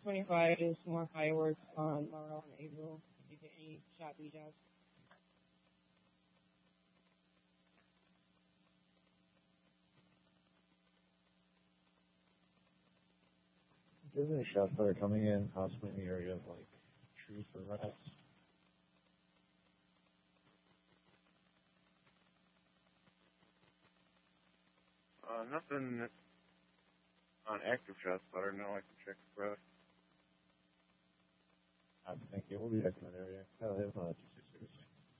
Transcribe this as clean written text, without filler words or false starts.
25, do some more fireworks on Laurel and April. Did you get any shot details? If there's any shots that are coming in, possibly in the area of like Truth or Rats. Nothing on active shots, but I know I can check the road. I think it will be back in that area. Hell, it's not.